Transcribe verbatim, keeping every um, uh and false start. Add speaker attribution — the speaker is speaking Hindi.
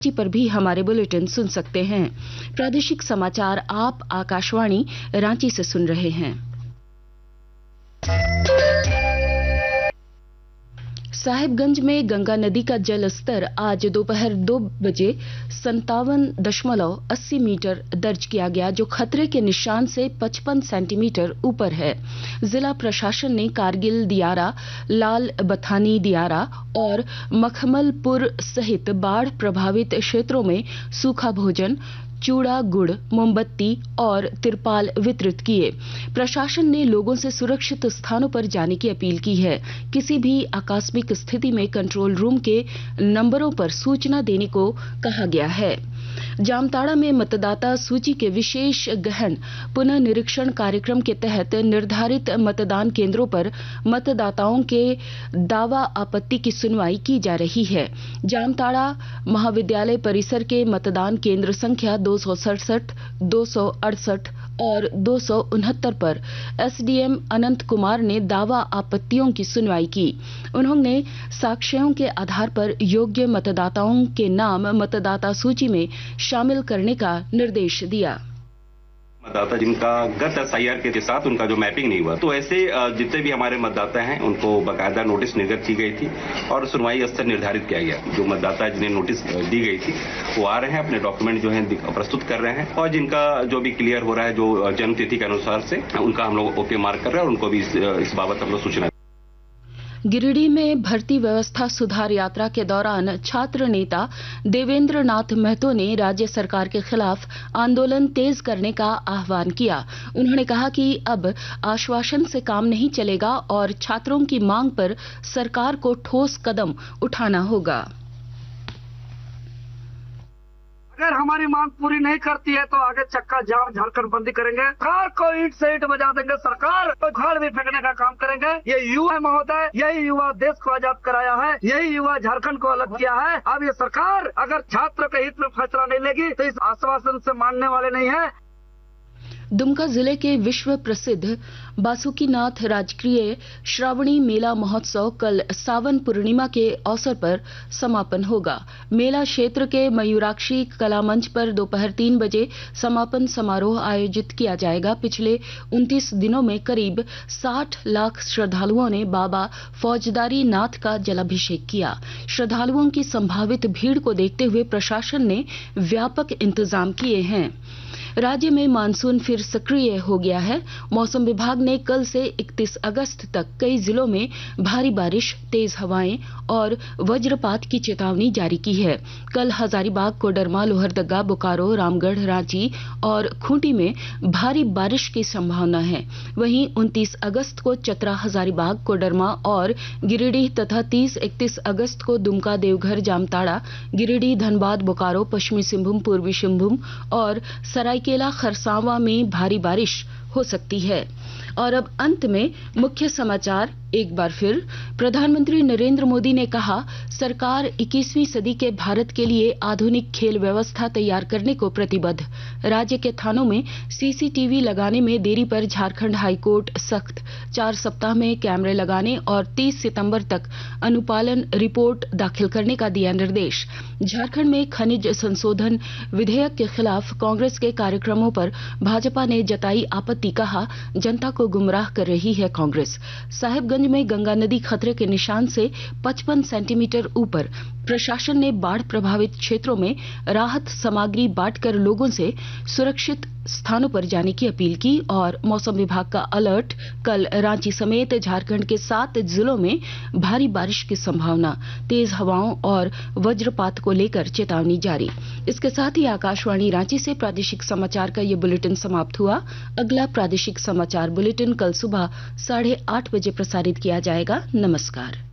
Speaker 1: पर भी हमारे बुलेटिन सुन सकते हैं। प्रादेशिक समाचार आप आकाशवाणी रांची से सुन रहे हैं। साहिबगंज में गंगा नदी का जल स्तर आज दोपहर दो बजे संतावन दशमलव अस्सी मीटर दर्ज किया गया, जो खतरे के निशान से पचपन सेंटीमीटर ऊपर है। जिला प्रशासन ने कारगिल दियारा, लाल बथानी दियारा और मखमलपुर सहित बाढ़ प्रभावित क्षेत्रों में सूखा भोजन, चूड़ा, गुड़, मोमबत्ती और तिरपाल वितरित किए। प्रशासन ने लोगों से सुरक्षित स्थानों पर जाने की अपील की है। किसी भी आकस्मिक स्थिति में कंट्रोल रूम के नंबरों पर सूचना देने को कहा गया है। जामताड़ा में मतदाता सूची के विशेष गहन पुनः निरीक्षण कार्यक्रम के तहत निर्धारित मतदान केंद्रों पर मतदाताओं के दावा आपत्ति की सुनवाई की जा रही है। जामताड़ा महाविद्यालय परिसर के मतदान केंद्र संख्या दो सौ सड़सठ, दो सौ अड़सठ और दो सौ उनहत्तर पर एसडीएम अनंत कुमार ने दावा आपत्तियों की सुनवाई की। उन्होंने साक्ष्यों के आधार पर योग्य मतदाताओं के नाम मतदाता सूची में शामिल करने का निर्देश दिया।
Speaker 2: मतदाता जिनका गत एसआईआर के साथ उनका जो मैपिंग नहीं हुआ, तो ऐसे जितने भी हमारे मतदाता हैं उनको बकायदा नोटिस निर्गत की गई थी और सुनवाई स्तर निर्धारित किया गया। जो मतदाता जिन्हें नोटिस दी गई थी वो आ रहे हैं, अपने डॉक्यूमेंट जो है प्रस्तुत कर रहे हैं और जिनका जो भी क्लियर हो रहा है जो जन्म तिथि के अनुसार से उनका हम लोग ओके मार्क कर रहे हैं और उनको भी इस, इस बाबत हम लोग सूचना।
Speaker 1: गिरिडीह में भर्ती व्यवस्था सुधार यात्रा के दौरान छात्र नेता देवेंद्र नाथ महतो ने राज्य सरकार के खिलाफ आंदोलन तेज करने का आह्वान किया। उन्होंने कहा कि अब आश्वासन से काम नहीं चलेगा और छात्रों की मांग पर सरकार को ठोस कदम उठाना होगा।
Speaker 3: अगर हमारी मांग पूरी नहीं करती है तो आगे चक्का जाम झारखंड बंदी करेंगे। सरकार को ईंट से ईंट बजा देंगे, सरकार को घर भी फेंकने का काम करेंगे। ये युवा महोदय, यही युवा देश को आजाद कराया है, यही युवा झारखंड को अलग किया है। अब ये सरकार अगर छात्र के हित में फैसला नहीं लेगी तो इस आश्वासन से मानने वाले नहीं है।
Speaker 1: दुमका जिले के विश्व प्रसिद्ध बासुकीनाथ राजकीय श्रावणी मेला महोत्सव कल सावन पूर्णिमा के अवसर पर समापन होगा। मेला क्षेत्र के मयूराक्षी कला मंच पर दोपहर तीन बजे समापन समारोह आयोजित किया जाएगा। पिछले उनतीस दिनों में करीब साठ लाख श्रद्धालुओं ने बाबा फौजदारी नाथ का जलाभिषेक किया। श्रद्धालुओं की संभावित भीड़ को देखते हुए प्रशासन ने व्यापक इंतजाम किए हैं। राज्य में मानसून फिर सक्रिय हो गया है। मौसम विभाग ने कल से इकतीस अगस्त तक कई जिलों में भारी बारिश, तेज हवाएं और वज्रपात की चेतावनी जारी की है। कल हजारीबाग, कोडरमा, लोहरदगा, बोकारो, रामगढ़, रांची और खूंटी में भारी बारिश की संभावना है। वहीं उनतीस अगस्त को चतरा, हजारीबाग, कोडरमा और गिरिडीह तथा तीस इकतीस अगस्त को दुमका, देवघर, जामताड़ा, गिरिडीह, धनबाद, बोकारो, पश्चिमी सिंहभूम, पूर्वी सिंहभूम और सरायकेला खरसावां में भारी बारिश हो सकती है। और अब अंत में मुख्य समाचार एक बार फिर। प्रधानमंत्री नरेंद्र मोदी ने कहा, सरकार इक्कीसवीं सदी के भारत के लिए आधुनिक खेल व्यवस्था तैयार करने को प्रतिबद्ध। राज्य के थानों में सीसीटीवी लगाने में देरी पर झारखंड हाईकोर्ट सख्त। चार सप्ताह में कैमरे लगाने और तीस सितंबर तक अनुपालन रिपोर्ट दाखिल करने का दिया निर्देश। झारखंड में खनिज संशोधन विधेयक के खिलाफ कांग्रेस के कार्यक्रमों पर भाजपा ने जताई आपत्ति, कहा जनता को गुमराह कर रही है कांग्रेस। साहिबगंज में गंगा नदी खतरे के निशान से पचपन सेंटीमीटर ऊपर। प्रशासन ने बाढ़ प्रभावित क्षेत्रों में राहत सामग्री बांटकर लोगों से सुरक्षित स्थानों पर जाने की अपील की। और मौसम विभाग का अलर्ट, कल रांची समेत झारखंड के सात जिलों में भारी बारिश की संभावना, तेज हवाओं और वज्रपात को लेकर चेतावनी जारी। इसके साथ ही आकाशवाणी रांची से प्रादेशिक समाचार का ये बुलेटिन समाप्त हुआ। अगला प्रादेशिक समाचार बुलेटिन कल सुबह साढ़े आठ बजे प्रसारित किया जाएगा। नमस्कार।